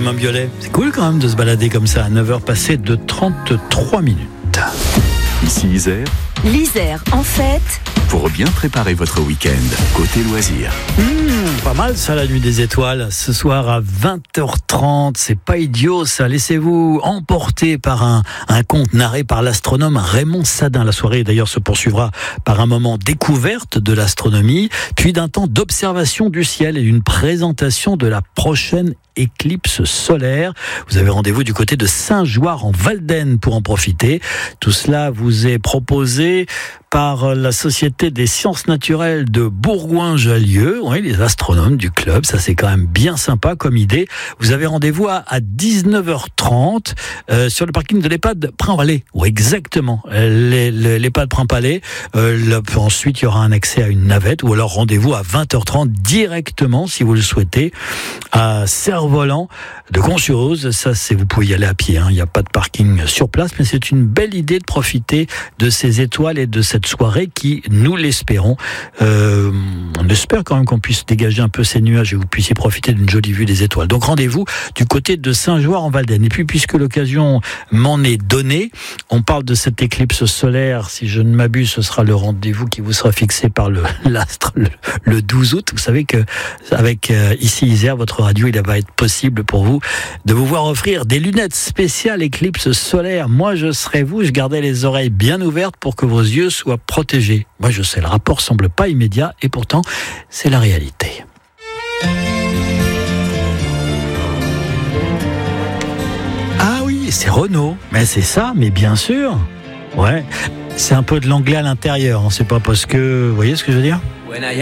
Romain Biolay. C'est cool quand même de se balader comme ça à 9h passées de 33 minutes. Ici Isère. L'Isère en fête. Pour bien préparer votre week-end, côté loisirs. Pas mal ça, la nuit des étoiles. Ce soir à 20h30, c'est pas idiot ça. Laissez-vous emporter par un conte narré par l'astronome Raymond Sadin. La soirée d'ailleurs se poursuivra par un moment découverte de l'astronomie, puis d'un temps d'observation du ciel et d'une présentation de la prochaine éclipse solaire. Vous avez rendez-vous du côté de Saint-Joire en Valdaine pour en profiter. Tout cela vous est proposé par la Société des sciences naturelles de Bourgoin-Jallieu, oui, les astronomes du club. Ça, c'est quand même bien sympa comme idée. Vous avez rendez-vous à 19h30 sur le parking de l'EHPAD Prin-Palais. Oui, exactement. L'EHPAD Prin-Palais. Ensuite, il y aura un accès à une navette ou alors rendez-vous à 20h30 directement, si vous le souhaitez, à Cerf-Volant de Gons-sur-Auze. Ça, vous pouvez y aller à pied. Il n'y a pas de parking sur place, mais c'est une belle idée de profiter de ces étoiles et de cette soirée qui, nous l'espérons, on espère quand même qu'on puisse dégager un peu ces nuages et que vous puissiez profiter d'une jolie vue des étoiles. Donc rendez-vous du côté de Saint-Joire en Valdaine. Et puis puisque l'occasion m'en est donnée, on parle de cette éclipse solaire. Si je ne m'abuse, ce sera le rendez-vous qui vous sera fixé par l'astre le 12 août. Vous savez que avec ici Isère, votre radio, il va être possible pour vous de vous voir offrir des lunettes spéciales éclipse solaire. Moi, je serai vous, je gardais les oreilles bien ouvertes pour que vos yeux soient protégés. Moi, je sais, le rapport semble pas immédiat et pourtant, c'est la réalité. Ah oui, c'est Renault. Mais c'est ça, mais bien sûr. Ouais, c'est un peu de l'anglais à l'intérieur. C'est pas parce que... Vous voyez ce que je veux dire ?